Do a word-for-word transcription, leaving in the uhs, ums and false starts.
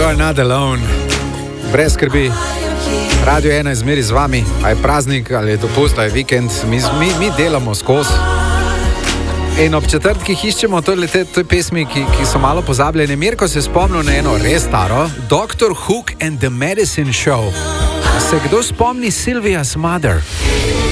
are not alone. Brez skrbi. Radio ena je zmeri z vami, a je praznik, ali je dopust, ali je vikend, mi, mi, mi delamo skozi. In ob četrtkih iščemo tole te, te pesmi, ki, ki so malo pozabljene. Mirko se je spomnil na eno res staro, doktor Hook and the Medicine Show. Se kdo spomni Sylvia's Mother?